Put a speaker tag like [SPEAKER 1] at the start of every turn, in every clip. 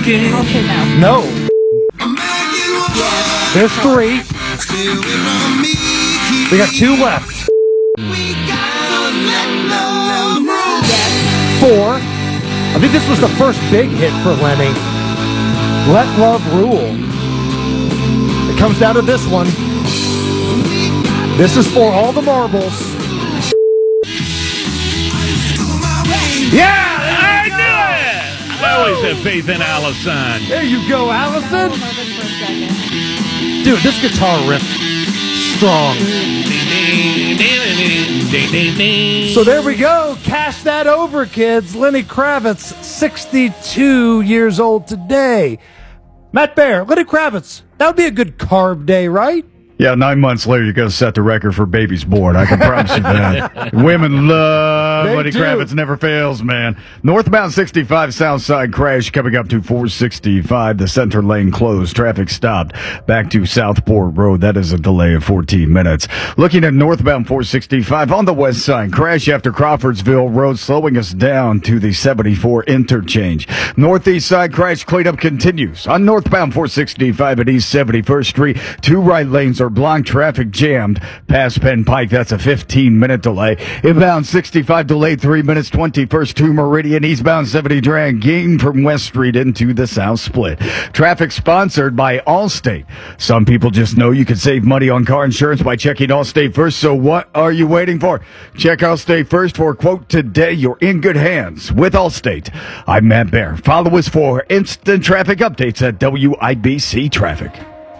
[SPEAKER 1] Okay,
[SPEAKER 2] No. There's 3. We got 2 left. 4. I think this was the first big hit for Lenny. Let Love Rule. It comes down to this one. This is for all the marbles. Yeah!
[SPEAKER 3] I knew it! I always have faith in Allison.
[SPEAKER 2] There you go, Allison. Dude, this guitar riff, strong. So there we go. Cash that over, kids. Lenny Kravitz, 62 years old today. Matt Bear, Lenny Kravitz, that would be a good carb day, right?
[SPEAKER 4] Yeah, 9 months later, you're going to set the record for babies born. I can promise you that. Women love Lenny Kravitz. Never fails, man. Northbound 65 Southside crash coming up to 465. The center lane closed. Traffic stopped. Back to Southport Road. That is a delay of 14 minutes. Looking at northbound 465 on the west side. Crash after Crawfordsville Road, slowing us down to the 74 interchange. Northeast side crash cleanup continues. On northbound 465 at East 71st Street, 2 right lanes are blocked, traffic jammed past Penn Pike. That's a 15-minute delay. Inbound 65 delayed 3 minutes. 21st to Meridian. Eastbound 70 drag gain from West Street into the South Split. Traffic sponsored by Allstate. Some people just know you can save money on car insurance by checking Allstate first. So what are you waiting for? Check Allstate first for a quote today. You're in good hands with Allstate. I'm Matt Bear. Follow us for instant traffic updates at WIBC Traffic.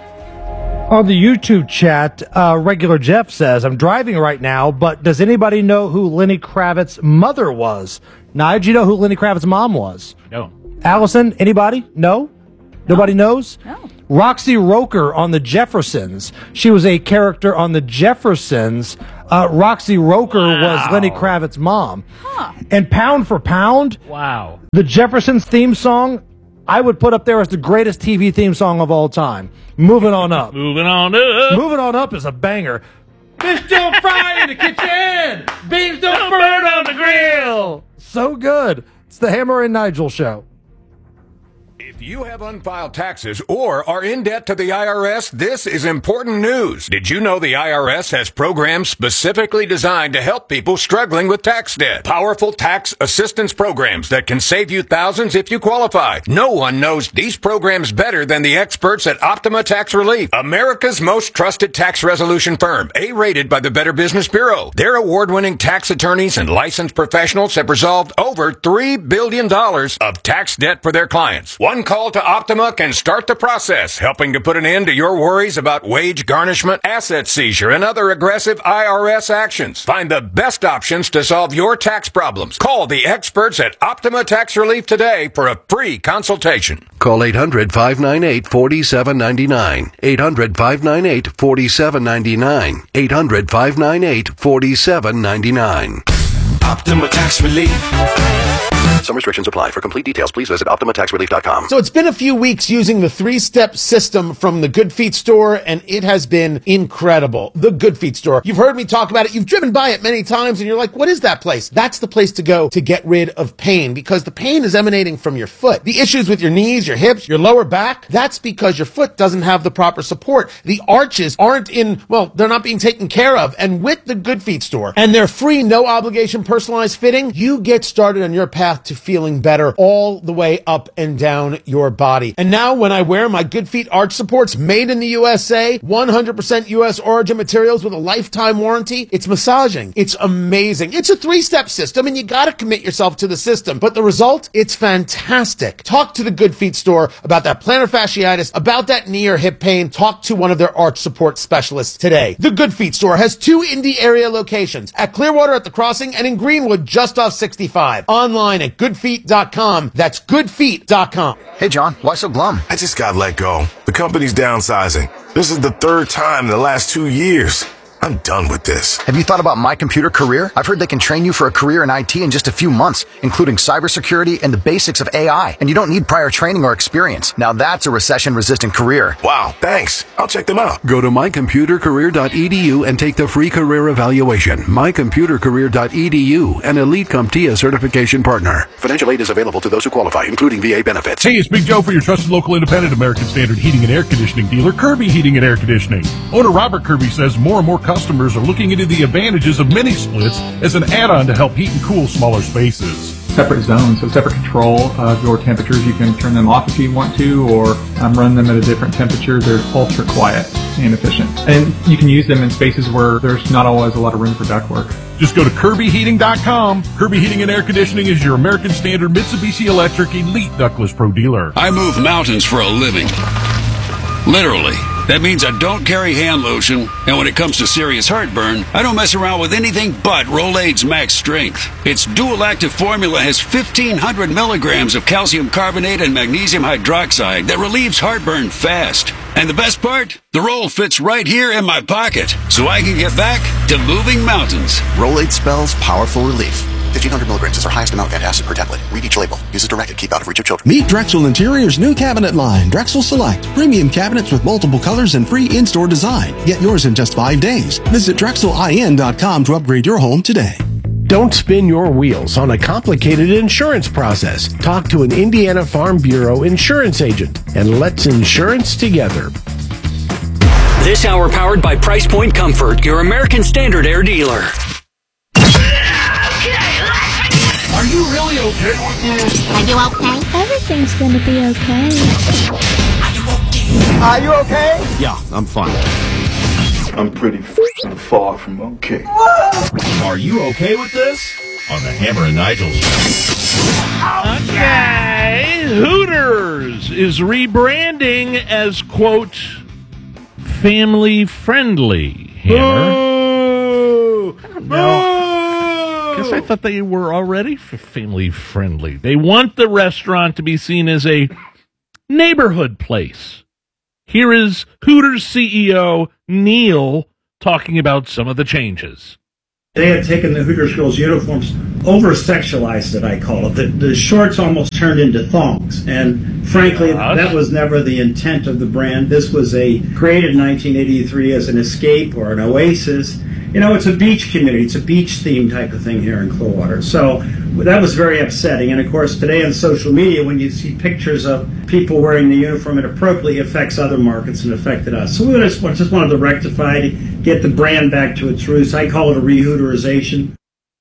[SPEAKER 2] On the YouTube chat, Regular Jeff says, I'm driving right now, but does anybody know who Lenny Kravitz's mother was? Now, did you know who Lenny Kravitz's mom was?
[SPEAKER 3] No.
[SPEAKER 2] Allison, anybody? No? Nobody knows?
[SPEAKER 1] No.
[SPEAKER 2] Roxy Roker on the Jeffersons. She was a character on the Jeffersons. Roxy Roker was Lenny Kravitz's mom.
[SPEAKER 1] Huh.
[SPEAKER 2] And pound for pound,
[SPEAKER 3] Wow.
[SPEAKER 2] the Jeffersons theme song, I would put up there as the greatest TV theme song of all time. Moving on up.
[SPEAKER 3] Moving on up.
[SPEAKER 2] Moving on up is a banger. Fish don't fry in the kitchen. Beans don't burn on the grill. So good. It's the Hammer and Nigel Show.
[SPEAKER 5] If you have unfiled taxes or are in debt to the IRS, this is important news. Did you know the IRS has programs specifically designed to help people struggling with tax debt? Powerful tax assistance programs that can save you thousands if you qualify. No one knows these programs better than the experts at Optima Tax Relief, America's most trusted tax resolution firm, A-rated by the Better Business Bureau. Their award-winning tax attorneys and licensed professionals have resolved over $3 billion of tax debt for their clients. One call to Optima can start the process, helping to put an end to your worries about wage garnishment, asset seizure, and other aggressive IRS actions. Find the best options to solve your tax problems. Call the experts at Optima Tax Relief today for a free consultation.
[SPEAKER 6] Call 800-598-4799. 800-598-4799. 800-598-4799.
[SPEAKER 7] Optima Tax Relief.
[SPEAKER 6] Some restrictions apply. For complete details, please visit OptimaTaxRelief.com.
[SPEAKER 8] So it's been a few weeks using the 3-step system from the Good Feet store, and it has been incredible. The Good Feet store. You've heard me talk about it. You've driven by it many times, and you're like, what is that place? That's the place to go to get rid of pain, because the pain is emanating from your foot. The issues with your knees, your hips, your lower back, that's because your foot doesn't have the proper support. The arches aren't they're not being taken care of. And with the Good Feet store and their free, no obligation personalized fitting, you get started on your path to feeling better all the way up and down your body. And now when I wear my Good Feet arch supports made in the USA, 100% US origin materials with a lifetime warranty, it's massaging. It's amazing. It's a 3-step system, and you gotta commit yourself to the system. But the result, it's fantastic. Talk to the Good Feet store about that plantar fasciitis, about that knee or hip pain. Talk to one of their arch support specialists today. The Good Feet store has 2 Indy area locations, at Clearwater at the Crossing and in Greenwood just off 65. Online at goodfeet.com. That's goodfeet.com.
[SPEAKER 7] Hey, John, why so glum? I just got let go. The company's downsizing. This is the 3rd time in the last 2 years. I'm done with this.
[SPEAKER 1] Have you thought about My Computer Career? I've heard they can train you for a career in IT in just a few months, including cybersecurity and the basics of AI. And you don't need prior training or experience. Now that's a recession-resistant career.
[SPEAKER 7] Wow, thanks. I'll check them out.
[SPEAKER 9] Go to mycomputercareer.edu and take the free career evaluation. Mycomputercareer.edu, an Elite CompTIA certification partner.
[SPEAKER 7] Financial aid is available to those who qualify, including VA benefits.
[SPEAKER 3] Hey, it's Big Joe for your trusted local independent American Standard heating and air conditioning dealer, Kirby Heating and Air Conditioning. Owner Robert Kirby says more and more customers are looking into the advantages of mini splits as an add-on to help heat and cool smaller spaces.
[SPEAKER 10] Separate zones, so separate control of your temperatures. You can turn them off if you want to, or run them at a different temperature. They're ultra quiet and efficient. And you can use them in spaces where there's not always a lot of room for ductwork.
[SPEAKER 3] Just go to KirbyHeating.com. Kirby Heating and Air Conditioning is your American Standard Mitsubishi Electric Elite Ductless Pro dealer.
[SPEAKER 11] I move mountains for a living. Literally. That means I don't carry hand lotion, and when it comes to serious heartburn, I don't mess around with anything but Rolaids Max Strength. Its dual-active formula has 1,500 milligrams of calcium carbonate and magnesium hydroxide that relieves heartburn fast. And the best part? The roll fits right here in my pocket, so I can get back to moving mountains.
[SPEAKER 6] Rolaids spells powerful relief. 1,500 milligrams is our highest amount of antacid per tablet. Read each label. Use as directed. Keep out of reach of children.
[SPEAKER 12] Meet Drexel Interior's new cabinet line, Drexel Select. Premium cabinets with multiple colors and free in-store design. Get yours in just 5 days. Visit DrexelIN.com to upgrade your home today.
[SPEAKER 13] Don't spin your wheels on a complicated insurance process. Talk to an Indiana Farm Bureau insurance agent, and let's insurance together.
[SPEAKER 14] This hour powered by Price Point Comfort, your American Standard Air dealer.
[SPEAKER 3] Are you really okay with this?
[SPEAKER 15] Are you okay? Everything's gonna be okay.
[SPEAKER 16] Are you okay?
[SPEAKER 17] Yeah, I'm fine.
[SPEAKER 18] I'm pretty far from okay.
[SPEAKER 3] Are you okay with this? On the Hammer and Nigel show. Okay, Hooters is rebranding as, quote, family friendly. Hammer.
[SPEAKER 2] Boo!
[SPEAKER 3] I don't know. I guess I thought they were already family friendly. They want the restaurant to be seen as a neighborhood place. Here is Hooters CEO Neil talking about some of the changes.
[SPEAKER 19] They had taken the Hooters girls' uniforms, over-sexualized it, I call it. The shorts almost turned into thongs. And frankly, that was never the intent of the brand. This was created in 1983 as an escape or an oasis. You know, it's a beach community. It's a beach theme type of thing here in Clearwater. So that was very upsetting. And of course, today on social media, when you see pictures of people wearing the uniform inappropriately, it affects other markets and affected us. So we just wanted to rectify it, get the brand back to its roots. I call it a re-Hooterization.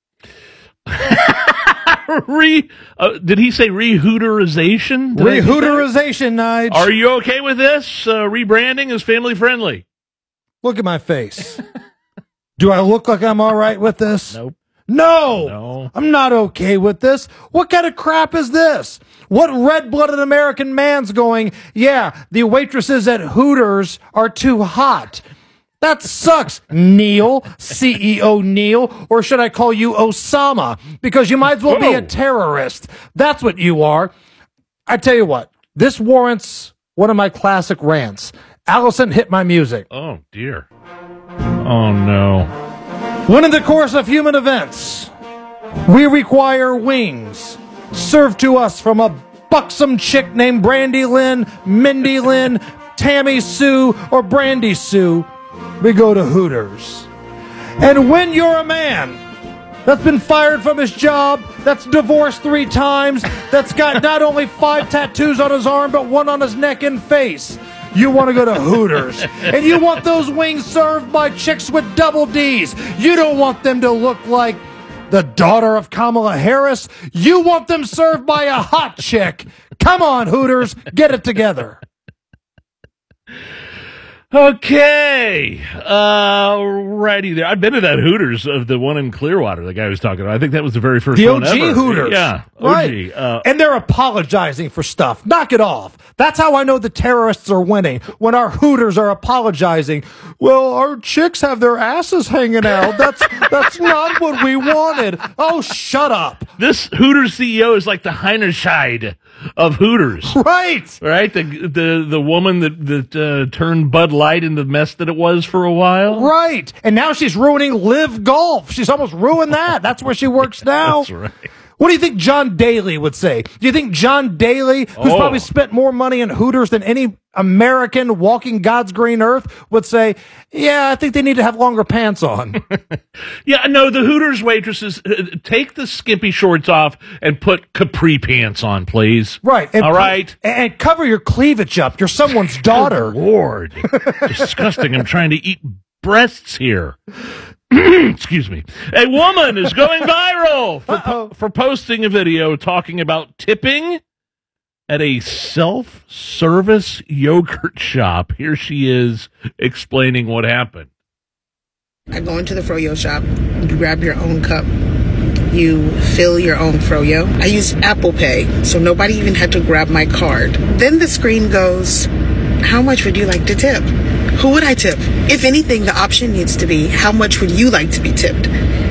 [SPEAKER 3] Did he say re-Hooterization?
[SPEAKER 2] Re-Hooterization, Nige.
[SPEAKER 3] Are you okay with this? Rebranding as family friendly.
[SPEAKER 2] Look at my face. Do I look like I'm all right with this?
[SPEAKER 3] Nope.
[SPEAKER 2] No, I'm not okay with this. What kind of crap is this? What red-blooded American man's going, yeah, the waitresses at Hooters are too hot? That sucks, Neil, CEO Neil, or should I call you Osama? Because you might as well be a terrorist. That's what you are. I tell you what, this warrants one of my classic rants. Allison, hit my music.
[SPEAKER 3] Oh, dear. Oh, no.
[SPEAKER 2] When in the course of human events, we require wings served to us from a buxom chick named Brandy Lynn, Mindy Lynn, Tammy Sue, or Brandy Sue, we go to Hooters. And when you're a man that's been fired from his job, that's divorced 3 times, that's got not only 5 tattoos on his arm, but 1 on his neck and face, you want to go to Hooters. And you want those wings served by chicks with double Ds. You don't want them to look like the daughter of Kamala Harris. You want them served by a hot chick. Come on, Hooters, get it together.
[SPEAKER 3] Okay. Righty there. I've been to that Hooters of the one in Clearwater, the guy was talking about. I think that was the very first one ever.
[SPEAKER 2] The OG Hooters.
[SPEAKER 3] Yeah. OG.
[SPEAKER 2] Right. And they're apologizing for stuff. Knock it off. That's how I know the terrorists are winning. When our Hooters are apologizing, well, our chicks have their asses hanging out. That's not what we wanted. Oh, shut up.
[SPEAKER 3] This Hooters CEO is like the Heinerscheid of Hooters.
[SPEAKER 2] Right.
[SPEAKER 3] The woman that turned Bud Light into the mess that it was for a while.
[SPEAKER 2] Right. And now she's ruining Live Golf. She's almost ruined that. That's where she works now.
[SPEAKER 3] That's right.
[SPEAKER 2] What do you think John Daly would say? Do you think John Daly, who's probably spent more money in Hooters than any American walking God's green earth, would say, yeah, I think they need to have longer pants on?
[SPEAKER 3] Yeah, no, the Hooters waitresses, take the skimpy shorts off and put capri pants on, please.
[SPEAKER 2] Right.
[SPEAKER 3] All right.
[SPEAKER 2] And cover your cleavage up. You're someone's daughter.
[SPEAKER 3] Good Lord. Disgusting. I'm trying to eat breasts here. Excuse me. A woman is going viral for posting a video talking about tipping at a self-service yogurt shop. Here she is explaining what happened.
[SPEAKER 16] I go into the froyo shop, you grab your own cup, you fill your own froyo. I use Apple Pay, so nobody even had to grab my card. Then the screen goes, how much would you like to tip? Who would I tip? If anything, the option needs to be, how much would you like to be tipped?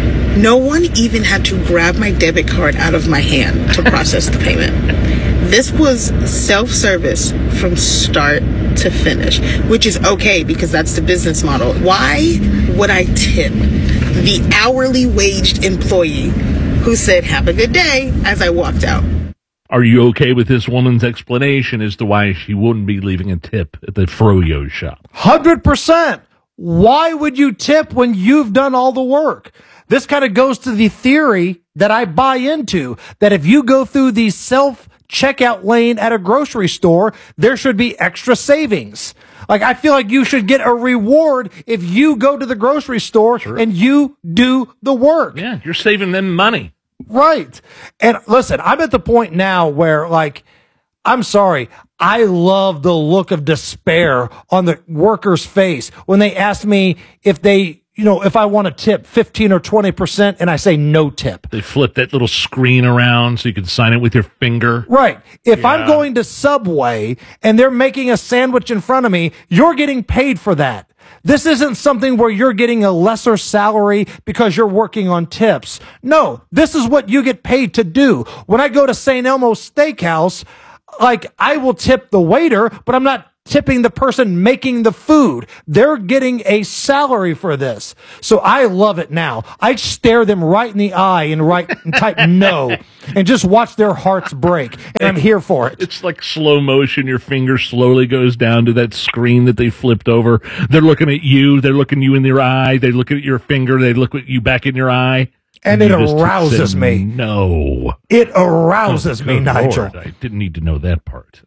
[SPEAKER 16] No one even had to grab my debit card out of my hand to process the payment. This was self-service from start to finish, which is okay because that's the business model. Why would I tip the hourly waged employee who said, have a good day, as I walked out?
[SPEAKER 3] Are you okay with this woman's explanation as to why she wouldn't be leaving a tip at the froyo shop?
[SPEAKER 2] 100%. Why would you tip when you've done all the work? This kind of goes to the theory that I buy into, that if you go through the self-checkout lane at a grocery store, there should be extra savings. Like, I feel like you should get a reward if you go to the grocery store and you do the work.
[SPEAKER 3] Yeah, you're saving them money.
[SPEAKER 2] Right. And listen, I'm at the point now where, like, I'm sorry, I love the look of despair on the worker's face when they ask me if they, if I want to tip 15 or 20%, and I say no tip.
[SPEAKER 3] They flip that little screen around so you can sign it with your finger.
[SPEAKER 2] Right. If I'm going to Subway and they're making a sandwich in front of me, you're getting paid for that. This isn't something where you're getting a lesser salary because you're working on tips. No, this is what you get paid to do. When I go to St. Elmo's Steakhouse, like, I will tip the waiter, but I'm not tipping the person making the food. They're getting a salary for this. So I love it now. I stare them right in the eye and type no and just watch their hearts break. And I'm here for it.
[SPEAKER 3] It's like slow motion. Your finger slowly goes down to that screen that they flipped over. They're looking at you. They're looking you in their eye. They look at your finger. They look at you back in your eye.
[SPEAKER 2] And it arouses me.
[SPEAKER 3] No.
[SPEAKER 2] It arouses me, Nigel.
[SPEAKER 3] Lord, I didn't need to know that part.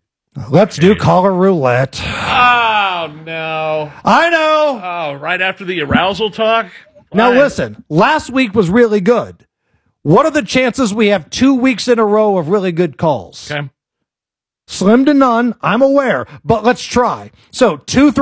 [SPEAKER 2] Let's do caller roulette.
[SPEAKER 3] Oh, no.
[SPEAKER 2] I know.
[SPEAKER 3] Oh, right after the arousal talk?
[SPEAKER 2] Now, listen, last week was really good. What are the chances we have 2 weeks in a row of really good calls?
[SPEAKER 3] Okay.
[SPEAKER 2] Slim to none, I'm aware, but let's try. So,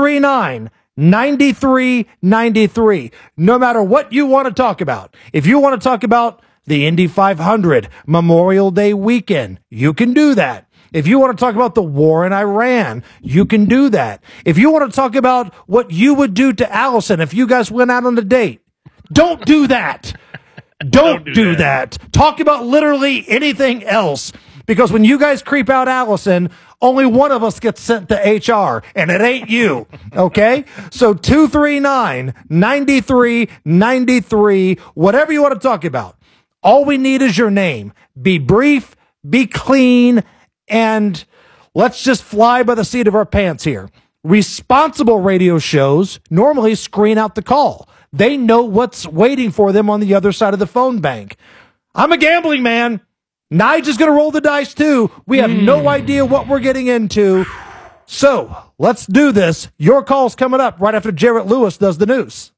[SPEAKER 2] 239-9393. No matter what you want to talk about. If you want to talk about the Indy 500, Memorial Day weekend, you can do that. If you want to talk about the war in Iran, you can do that. If you want to talk about what you would do to Allison if you guys went out on a date, don't do that. Don't do that. Talk about literally anything else. Because when you guys creep out Allison, only one of us gets sent to HR, and it ain't you. Okay? So 239-9393, whatever you want to talk about. All we need is your name. Be brief, be clean, and let's just fly by the seat of our pants here. Responsible radio shows normally screen out the call. They know what's waiting for them on the other side of the phone bank. I'm a gambling man. Nigel's going to roll the dice too. We have no idea what we're getting into. So let's do this. Your call's coming up right after Jarrett Lewis does the news.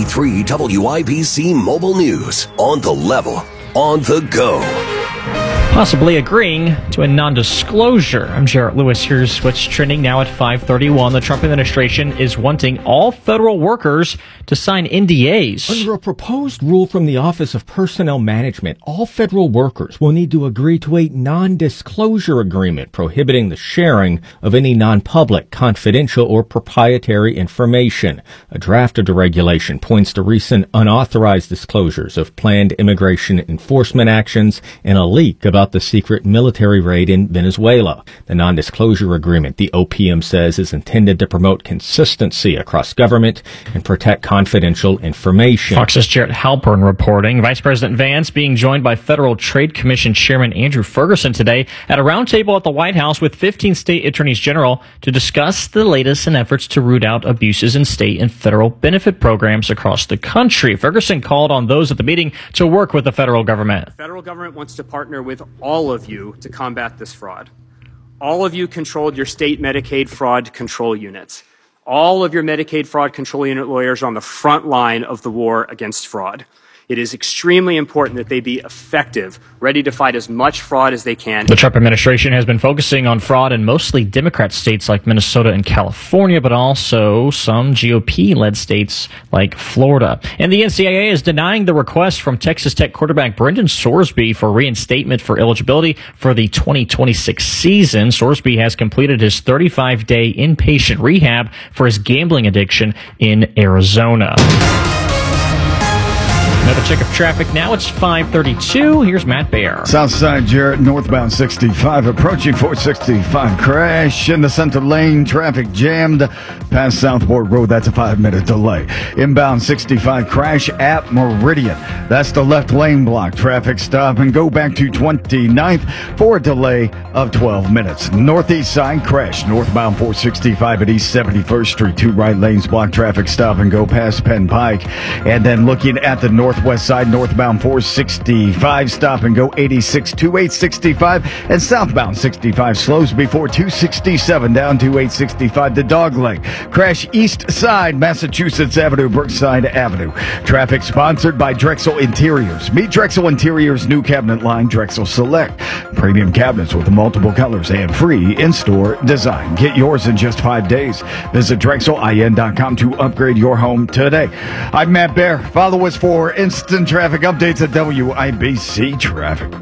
[SPEAKER 17] 93 WIBC Mobile News. On the level. On the go. possibly agreeing to a non-disclosure. I'm Jarrett Lewis. Here's what's trending now at 5:31. The Trump administration is wanting all federal workers to sign NDAs.
[SPEAKER 20] Under a proposed rule from the Office of Personnel Management, all federal workers will need to agree to a non-disclosure agreement prohibiting the sharing of any non-public, confidential, or proprietary information. A draft of the regulation points to recent unauthorized disclosures of planned immigration enforcement actions and a leak about the secret military raid in Venezuela. The non-disclosure agreement, the OPM says, is intended to promote consistency across government and protect confidential information.
[SPEAKER 17] Fox's Jarrett Halpern reporting. Vice President Vance being joined by Federal Trade Commission Chairman Andrew Ferguson today at a roundtable at the White House with 15 state attorneys general to discuss the latest in efforts to root out abuses in state and federal benefit programs across the country. Ferguson called on those at the meeting to work with the federal government.
[SPEAKER 21] The federal government wants to partner with all of you to combat this fraud. All of you controlled your state Medicaid fraud control units. All of your Medicaid fraud control unit lawyers are on the front line of the war against fraud. It is extremely important that they be effective, ready to fight as much fraud as they can.
[SPEAKER 17] The Trump administration has been focusing on fraud in mostly Democrat states like Minnesota and California, but also some GOP-led states like Florida. And the NCAA is denying the request from Texas Tech quarterback Brendan Sorsby for reinstatement for eligibility for the 2026 season. Sorsby has completed his 35-day inpatient rehab for his gambling addiction in Arizona. Another check of traffic. Now it's 5:32. Here's Matt Baer.
[SPEAKER 4] Southside Jarrett, northbound 65, approaching 465 crash in the center lane. Traffic jammed past Southport Road. That's a 5-minute delay. Inbound 65 crash at Meridian. That's the left lane block. Traffic stop and go back to 29th for a delay of 12 minutes. Northeast side crash northbound 465 at East 71st Street. 2 right lanes block. Traffic stop and go past Penn Pike. And then looking at the northwest side, northbound 465, stop and go 86 to 865, and southbound 65 slows before 267 down to 865 to Dogleg. Crash east side, Massachusetts Avenue, Brookside Avenue. Traffic sponsored by Drexel Interiors. Meet Drexel Interiors' new cabinet line, Drexel Select. Premium cabinets with multiple colors and free in-store design. Get yours in just 5 days. Visit DrexelIN.com to upgrade your home today. I'm Matt Baer. Follow us for instant traffic updates at WIBC Traffic.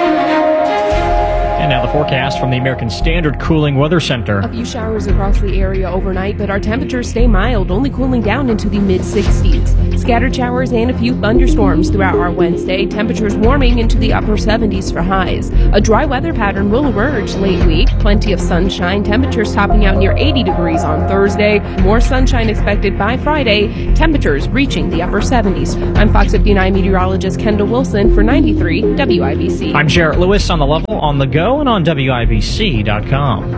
[SPEAKER 17] And now the forecast from the American Standard Cooling Weather Center.
[SPEAKER 22] A few showers across the area overnight, but our temperatures stay mild, only cooling down into the mid-60s. Scattered showers and a few thunderstorms throughout our Wednesday. Temperatures warming into the upper 70s for highs. A dry weather pattern will emerge late week. Plenty of sunshine. Temperatures topping out near 80 degrees on Thursday. More sunshine expected by Friday. Temperatures reaching the upper 70s. I'm Fox 59 meteorologist Kendall Wilson for 93 WIBC.
[SPEAKER 17] I'm Jarrett Lewis on the level, on the go, and on WIBC.com.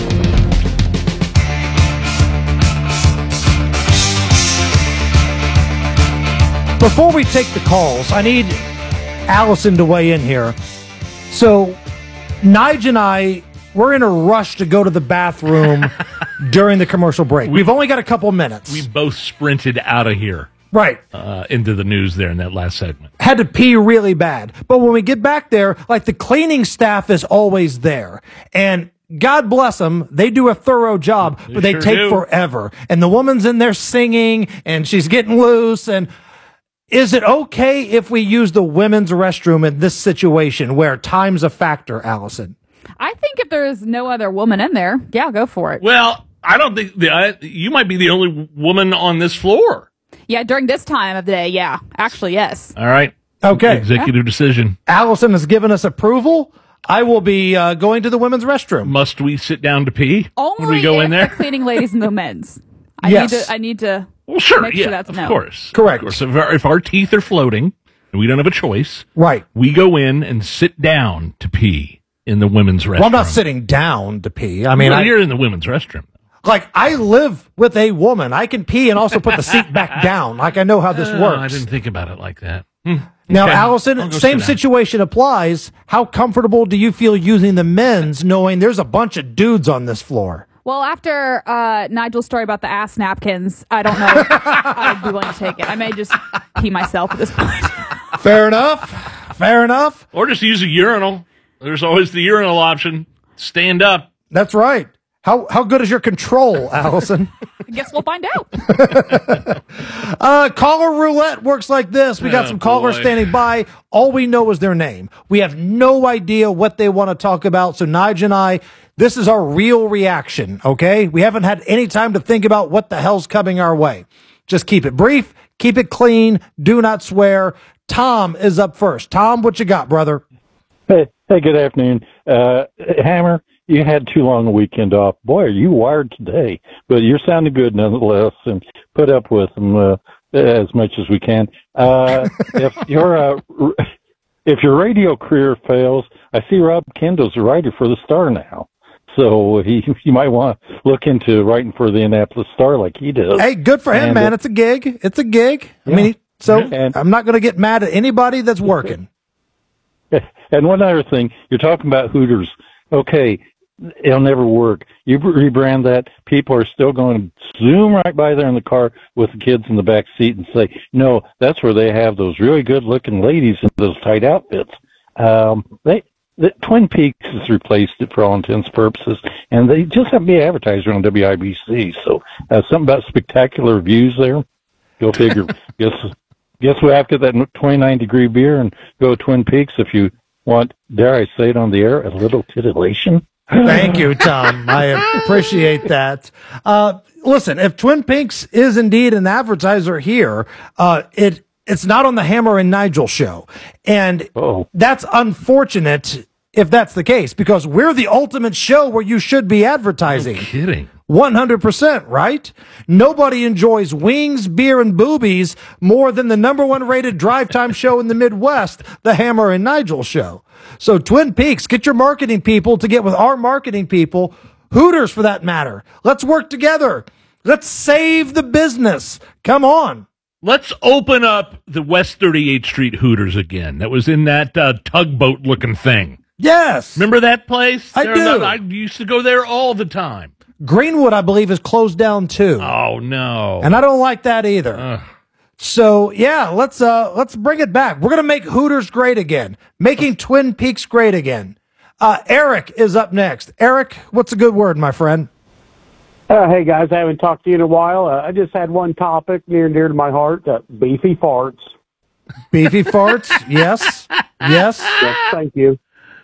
[SPEAKER 2] Before we take the calls, I need Allison to weigh in here. So, Nige and I, we're in a rush to go to the bathroom during the commercial break. We've only got a couple minutes.
[SPEAKER 3] We both sprinted out of here.
[SPEAKER 2] Right.
[SPEAKER 3] Into the news there in that last segment.
[SPEAKER 2] Had to pee really bad. But when we get back there, like the cleaning staff is always there. And God bless them, they do a thorough job, but they take forever. And the woman's in there singing, and she's getting loose. And is it okay if we use the women's restroom in this situation where time's a factor, Allison?
[SPEAKER 23] I think if there is no other woman in there, yeah, go for it.
[SPEAKER 3] Well, I don't think you might be the only woman on this floor.
[SPEAKER 23] Yeah, during this time of the day, yeah. Actually, yes.
[SPEAKER 3] All right.
[SPEAKER 2] Okay.
[SPEAKER 3] Executive decision.
[SPEAKER 2] Allison has given us approval. I will be going to the women's restroom.
[SPEAKER 3] Must we sit down to pee
[SPEAKER 23] Only
[SPEAKER 3] when we go in there?
[SPEAKER 23] The cleaning ladies and the men's. I need to
[SPEAKER 3] well, sure,
[SPEAKER 23] make sure that's no.
[SPEAKER 3] Of course.
[SPEAKER 2] Correct.
[SPEAKER 3] Of course. If our teeth are floating and we don't have a choice,
[SPEAKER 2] right,
[SPEAKER 3] we go in and sit down to pee in the women's restroom.
[SPEAKER 2] Well, I'm not sitting down to pee. I mean,
[SPEAKER 3] you're in the women's restroom.
[SPEAKER 2] Like, I live with a woman. I can pee and also put the seat back down. Like, I know how this works.
[SPEAKER 3] I didn't think about it like that.
[SPEAKER 2] Now, okay. Allison, same situation applies. How comfortable do you feel using the men's knowing there's a bunch of dudes on this floor?
[SPEAKER 23] Well, after Nigel's story about the ass napkins, I don't know if I'd be willing to take it. I may just pee myself at this point.
[SPEAKER 2] Fair enough.
[SPEAKER 3] Or just use a urinal. There's always the urinal option. Stand up.
[SPEAKER 2] That's right. How good is your control, Allison?
[SPEAKER 23] I guess we'll find out.
[SPEAKER 2] Caller roulette works like this. We got some callers standing by. All we know is their name. We have no idea what they want to talk about. So Nige and I, this is our real reaction, okay? We haven't had any time to think about what the hell's coming our way. Just keep it brief, keep it clean, do not swear. Tom is up first. Tom, what you got, brother?
[SPEAKER 1] Hey, good afternoon. Hammer, you had too long a weekend off. Boy, are you wired today. But you're sounding good nonetheless, and put up with them as much as we can. If your radio career fails, I see Rob Kendall's a writer for the Star now. So you might want to look into writing for the Indianapolis Star like he does.
[SPEAKER 2] Hey, good for him, man. It's a gig. It's a gig. Yeah. I mean, I'm not going to get mad at anybody that's working.
[SPEAKER 1] And one other thing, you're talking about Hooters. Okay, it'll never work. You rebrand that, people are still going to zoom right by there in the car with the kids in the back seat and say, no, that's where they have those really good-looking ladies in those tight outfits. The Twin Peaks has replaced it for all intents and purposes, and they just have to be advertised on WIBC. So something about spectacular views there. Go figure. Guess we have to get that 29-degree beer and go to Twin Peaks if you want, dare I say it on the air, a little titillation.
[SPEAKER 2] Thank you, Tom. I appreciate that. Listen, if Twin Peaks is indeed an advertiser here, it's not on the Hammer and Nigel show. And that's unfortunate if that's the case, because we're the ultimate show where you should be advertising.
[SPEAKER 3] No kidding.
[SPEAKER 2] 100%, right? Nobody enjoys wings, beer, and boobies more than the #1 rated drive time show in the Midwest, the Hammer and Nigel show. So Twin Peaks, get your marketing people to get with our marketing people, Hooters for that matter. Let's work together. Let's save the business. Come on.
[SPEAKER 3] Let's open up the West 38th Street Hooters again. That was in that tugboat looking thing.
[SPEAKER 2] Yes.
[SPEAKER 3] Remember that place?
[SPEAKER 2] I do.
[SPEAKER 3] I used to go there all the time.
[SPEAKER 2] Greenwood, I believe, is closed down too.
[SPEAKER 3] Oh, no.
[SPEAKER 2] And I don't like that either. So, yeah, let's bring it back. We're going to make Hooters great again. Making Twin Peaks great again. Eric is up next. Eric, what's a good word, my friend?
[SPEAKER 5] Hey, guys, I haven't talked to you in a while. I just had one topic near and dear to my heart, beefy farts.
[SPEAKER 2] Beefy farts? Yes. Yes.
[SPEAKER 5] Yes, thank you.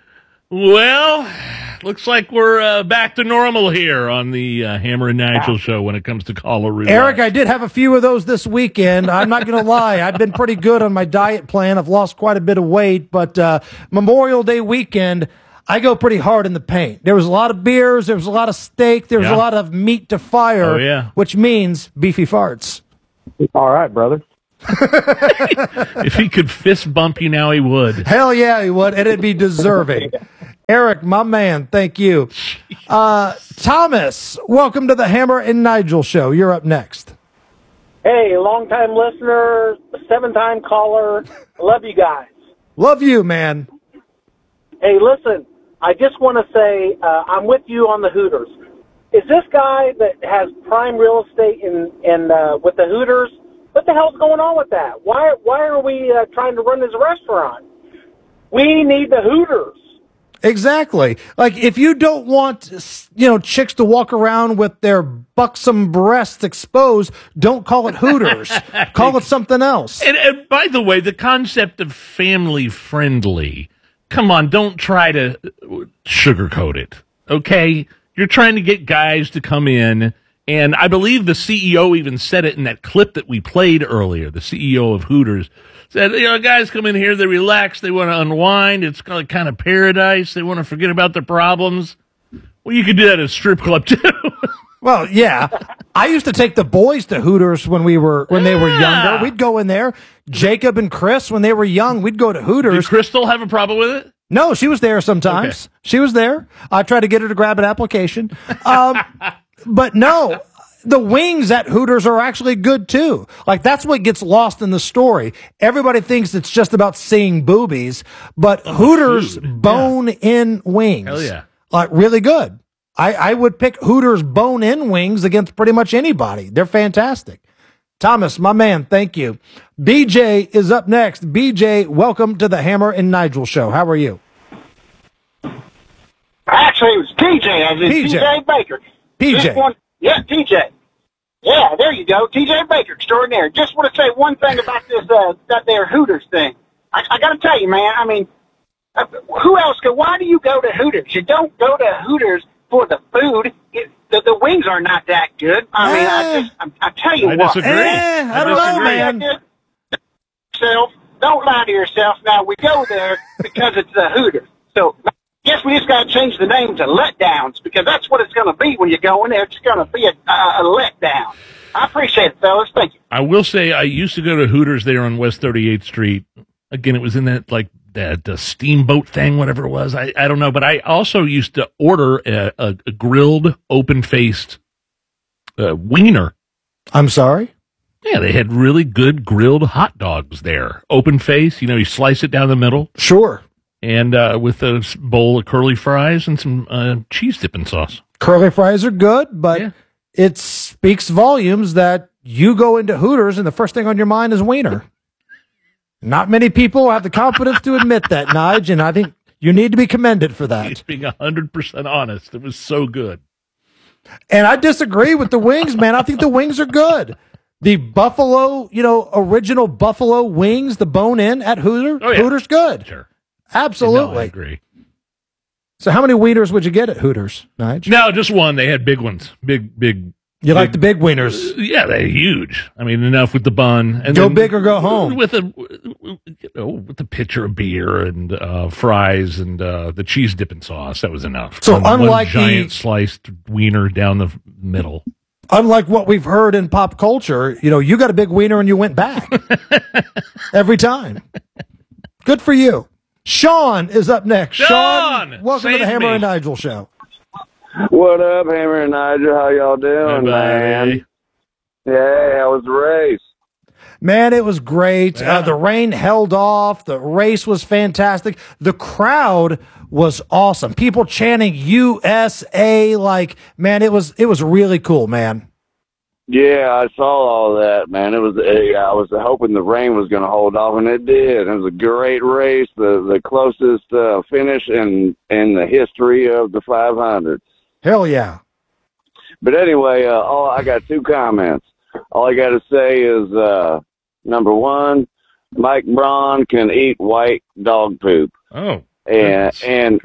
[SPEAKER 3] Well, looks like we're back to normal here on the Hammer and Nigel show when it comes to caller roulette.
[SPEAKER 2] Eric, I did have a few of those this weekend. I'm not going to lie. I've been pretty good on my diet plan. I've lost quite a bit of weight, but Memorial Day weekend, I go pretty hard in the paint. There was a lot of beers. There was a lot of steak. There was a lot of meat to fire, which means beefy farts.
[SPEAKER 5] All right, brother.
[SPEAKER 3] If he could fist bump you now, he would.
[SPEAKER 2] Hell yeah, he would, and it'd be deserving. Eric, my man, thank you. Thomas, welcome to the Hammer and Nigel show. You're up next.
[SPEAKER 5] Hey, long-time listener, 7-time caller. Love you guys.
[SPEAKER 2] Love you, man.
[SPEAKER 5] Hey, listen, I just want to say I'm with you on the Hooters. Is this guy that has prime real estate in with the Hooters? What the hell's going on with that? Why are we trying to run his restaurant? We need the Hooters.
[SPEAKER 2] Exactly. Like, if you don't want, chicks to walk around with their buxom breasts exposed, don't call it Hooters. Call it something else.
[SPEAKER 3] And by the way, the concept of family friendly, come on, don't try to sugarcoat it. Okay? You're trying to get guys to come in, and I believe the CEO even said it in that clip that we played earlier. The CEO of Hooters said, guys come in here, they relax, they want to unwind, it's kind of paradise, they want to forget about their problems. Well, you could do that at a strip club, too.
[SPEAKER 2] Well, yeah. I used to take the boys to Hooters when they were younger. We'd go in there. Jacob and Chris, when they were young, we'd go to Hooters.
[SPEAKER 3] Did Crystal have a problem with it?
[SPEAKER 2] No, she was there sometimes. Okay. She was there. I tried to get her to grab an application. But no, the wings at Hooters are actually good too. Like, that's what gets lost in the story. Everybody thinks it's just about seeing boobies, but Hooters bone-in wings.
[SPEAKER 3] Hell yeah.
[SPEAKER 2] Like, really good. I would pick Hooters bone-in wings against pretty much anybody. They're fantastic. Thomas, my man, thank you. BJ is up next. BJ, welcome to the Hammer and Nigel show. How are you?
[SPEAKER 7] Actually, it was TJ, as in TJ Baker.
[SPEAKER 2] PJ.
[SPEAKER 7] Yeah, TJ. Yeah, there you go. TJ Baker, extraordinary. Just want to say one thing about this, that there Hooters thing. I got to tell you, man, I mean, who else why do you go to Hooters? You don't go to Hooters for the food. The wings are not that good. I mean, I tell you what.
[SPEAKER 3] Disagree.
[SPEAKER 2] I don't know, man.
[SPEAKER 7] Don't lie to yourself. Now, we go there because it's the Hooters. So, I guess we just got to change the name to Letdowns, because that's what it's going to be when you go in there. It's going to be a letdown. I appreciate it, fellas. Thank you.
[SPEAKER 3] I will say I used to go to Hooters there on West 38th Street. Again, it was in that, like, the steamboat thing, whatever it was. I don't know. But I also used to order a grilled, open-faced wiener.
[SPEAKER 2] I'm sorry?
[SPEAKER 3] Yeah, they had really good grilled hot dogs there. Open face, you slice it down the middle.
[SPEAKER 2] Sure.
[SPEAKER 3] And with a bowl of curly fries and some cheese dipping sauce.
[SPEAKER 2] Curly fries are good, but it speaks volumes that you go into Hooters and the first thing on your mind is wiener. Not many people have the confidence to admit that, Nige, and I think you need to be commended for that.
[SPEAKER 3] He's being 100% honest. It was so good.
[SPEAKER 2] And I disagree with the wings, man. I think the wings are good. The buffalo, original buffalo wings, the bone-in at Hooters, good.
[SPEAKER 3] Sure.
[SPEAKER 2] Absolutely.
[SPEAKER 3] No, I agree.
[SPEAKER 2] So how many wieners would you get at Hooters, Nige?
[SPEAKER 3] No, just one. They had big ones. Big.
[SPEAKER 2] You like the big wieners?
[SPEAKER 3] Yeah, they're huge. I mean, enough with the bun. And
[SPEAKER 2] go big or go home.
[SPEAKER 3] With a pitcher of beer and fries and the cheese dipping sauce, that was enough.
[SPEAKER 2] So unlike
[SPEAKER 3] one giant sliced wiener down the middle.
[SPEAKER 2] Unlike what we've heard in pop culture, you got a big wiener and you went back every time. Good for you. Sean is up next. Sean, welcome to the Hammer and Nigel show.
[SPEAKER 8] What up, Hammer and Nigel? How y'all doing, man? Yeah, how was the race?
[SPEAKER 2] Man, it was great.
[SPEAKER 8] Yeah.
[SPEAKER 2] The rain held off. The race was fantastic. The crowd was awesome. People chanting USA, man, it was really cool, man.
[SPEAKER 8] Yeah, I saw all that, man. I was hoping the rain was going to hold off, and it did. It was a great race, the closest finish in the history of the 500.
[SPEAKER 2] Hell yeah.
[SPEAKER 8] But anyway, I got two comments. All I got to say is, number one, Mike Braun can eat white dog poop.
[SPEAKER 3] Oh.
[SPEAKER 8] And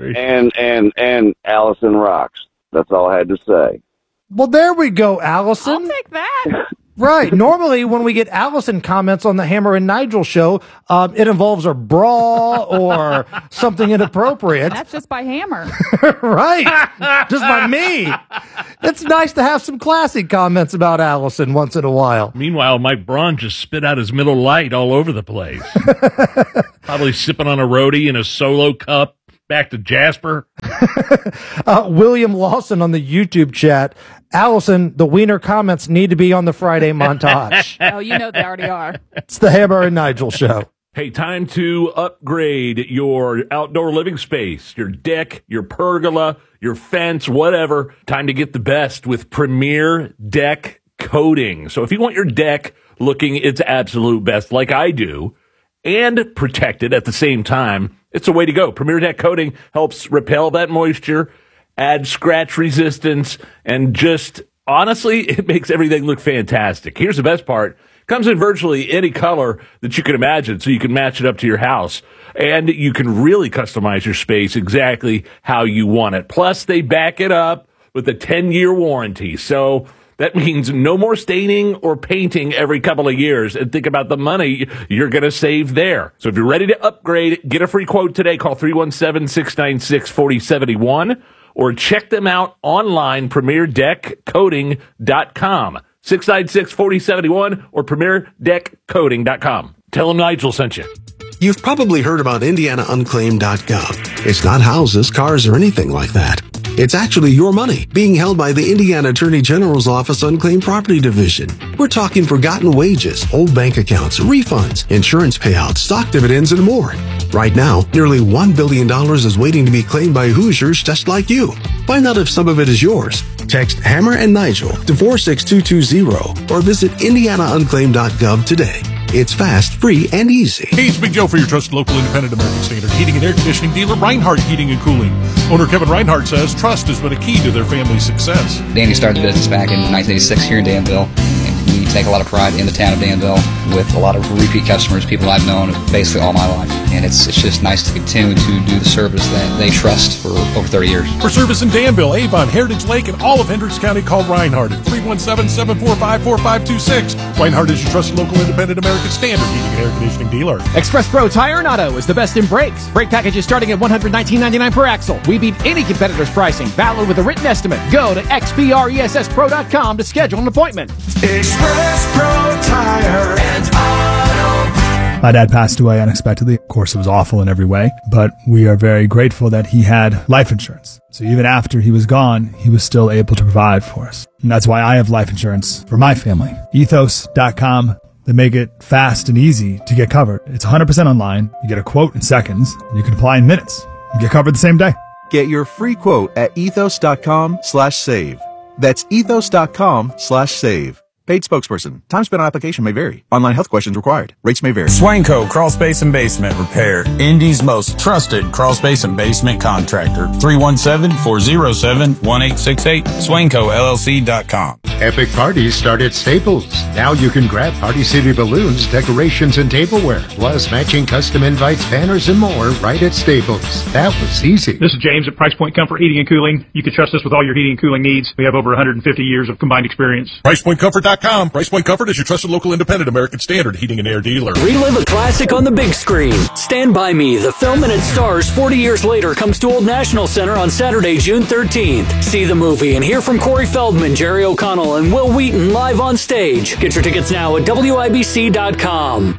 [SPEAKER 8] Allison rocks. That's all I had to say.
[SPEAKER 2] Well, there we go, Allison.
[SPEAKER 23] I'll take that.
[SPEAKER 2] Right. Normally, when we get Allison comments on the Hammer and Nigel show, it involves a bra or something inappropriate.
[SPEAKER 23] That's just by Hammer.
[SPEAKER 2] Right. Just by me. It's nice to have some classy comments about Allison once in a while.
[SPEAKER 3] Meanwhile, Mike Braun just spit out his Miller Lite all over the place. Probably sipping on a roadie in a solo cup. Back to Jasper.
[SPEAKER 2] William Lawson on the YouTube chat. Allison, the wiener comments need to be on the Friday montage.
[SPEAKER 23] Oh, they already are.
[SPEAKER 2] It's the Hammer and Nigel show.
[SPEAKER 9] Hey, time to upgrade your outdoor living space, your deck, your pergola, your fence, whatever. Time to get the best with Premier Deck Coating. So if you want your deck looking its absolute best like I do, and protected at the same time, it's a way to go. Premier Deck Coating helps repel that moisture, add scratch resistance, and just, honestly, it makes everything look fantastic. Here's the best part. Comes in virtually any color that you can imagine, so you can match it up to your house. And you can really customize your space exactly how you want it. Plus, they back it up with a 10-year warranty. So that means no more staining or painting every couple of years. And think about the money you're going to save there. So if you're ready to upgrade, get a free quote today. Call 317-696-4071 or check them out online, PremierDeckCoating.com. 696-4071 or PremierDeckCoating.com. Tell them Nigel sent you.
[SPEAKER 12] You've probably heard about IndianaUnclaimed.gov. It's not houses, cars, or anything like that. It's actually your money being held by the Indiana Attorney General's Office Unclaimed Property Division. We're talking forgotten wages, old bank accounts, refunds, insurance payouts, stock dividends, and more. Right now, nearly $1 billion is waiting to be claimed by Hoosiers just like you. Find out if some of it is yours. Text Hammer and Nigel to 46220 or visit IndianaUnclaimed.gov today. It's fast, free, and easy.
[SPEAKER 6] Hey, it's Big Joe for your trusted local independent American Standard heating and air conditioning dealer, Reinhardt Heating and Cooling. Owner Kevin Reinhardt says trust has been a key to their family's success.
[SPEAKER 10] Danny started the business back in 1986 here in Danville. We take a lot of pride in the town of Danville with a lot of repeat customers, people I've known basically all my life. And it's just nice to continue to do the service that they trust for over 30 years.
[SPEAKER 6] For service in Danville, Avon, Heritage Lake, and all of Hendricks County, call Reinhardt at 317-745-4526. Reinhardt is your trusted local independent American Standard heating and air conditioning dealer.
[SPEAKER 11] Express Pro Tire and Auto is the best in brakes. Brake packages starting at $119.99 per axle. We beat any competitor's pricing. Valid with a written estimate. Go to xpresspro.com to schedule an appointment.
[SPEAKER 24] Express Pro Tire and Auto.
[SPEAKER 25] My dad passed away unexpectedly. Of course, it was awful in every way, but we are very grateful that he had life insurance. So even after he was gone, he was still able to provide for us. And that's why I have life insurance for my family. Ethos.com. They make it fast and easy to get covered. It's 100% online. You get a quote in seconds, and you can apply in minutes. You get covered the same day.
[SPEAKER 26] Get your free quote at ethos.com/save. That's ethos.com/save. Paid spokesperson. Time spent on application may vary. Online health questions required. Rates may vary.
[SPEAKER 27] Swanko Crawl Space and Basement Repair. Indy's most trusted crawl space and basement contractor. 317-407-1868. SwankoLLC.com.
[SPEAKER 28] Epic parties start at Staples. Now you can grab Party City balloons, decorations, and tableware, plus matching custom invites, banners, and more right at Staples. That was easy.
[SPEAKER 29] This is James at Price Point Comfort Heating and Cooling. You can trust us with all your heating and cooling needs. We have over 150 years of combined experience.
[SPEAKER 6] PricePointComfort.com. Price Point Comfort is your trusted local independent American Standard heating and air dealer.
[SPEAKER 14] Relive a classic on the big screen. Stand By Me, the film and its stars 40 years later, comes to Old National Center on Saturday, June 13th. See the movie and hear from Corey Feldman, Jerry O'Connell, and Will Wheaton live on stage. Get your tickets now at WIBC.com.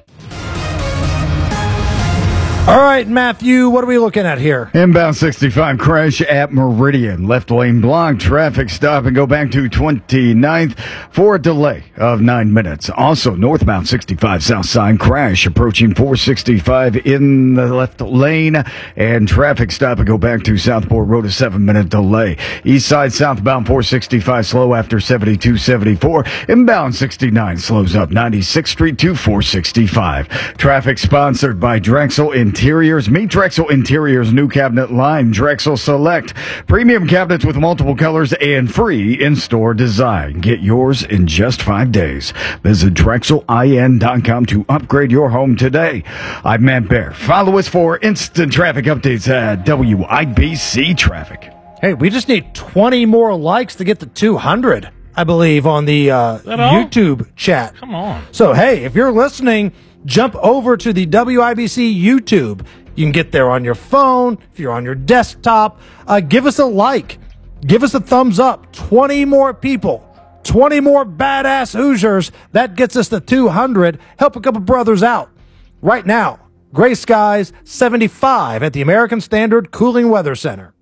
[SPEAKER 2] All right, Matthew, what are we looking at here?
[SPEAKER 4] Inbound 65 crash at Meridian. Left lane blocked. Traffic stop and go back to 29th for a delay of 9 minutes. Also, northbound 65 south side crash approaching 465 in the left lane. And traffic stop and go back to Southport Road, a 7-minute delay. East side southbound 465 slow after 7274. Inbound 69 slows up 96th Street to 465. Traffic sponsored by Drexel Interiors. Meet Drexel Interiors new cabinet line. Drexel Select. Premium cabinets with multiple colors and free in-store design. Get yours in just 5 days. Visit DrexelIN.com to upgrade your home today. I'm Matt Bear. Follow us for instant traffic updates at WIBC Traffic.
[SPEAKER 2] Hey, we just need 20 more likes to get to 200, I believe, on the YouTube chat.
[SPEAKER 3] Come on.
[SPEAKER 2] So, hey, if you're listening, jump over to the WIBC YouTube. You can get there on your phone, if you're on your desktop. Give us a like. Give us a thumbs up. 20 more people. 20 more badass Hoosiers. That gets us to 200. Help a couple brothers out. Right now, gray skies, 75 at the American Standard Cooling Weather Center.